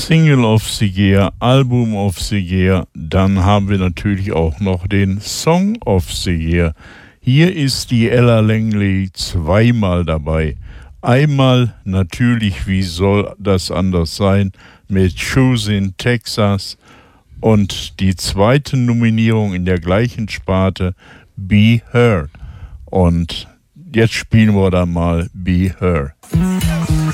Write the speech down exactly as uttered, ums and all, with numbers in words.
Single of the Year, Album of the Year, dann haben wir natürlich auch noch den Song of the Year. Hier ist die Ella Langley zweimal dabei. Einmal natürlich, wie soll das anders sein, mit Shoes in Texas, und die zweite Nominierung in der gleichen Sparte, Be Her. Und jetzt spielen wir da mal Be Her.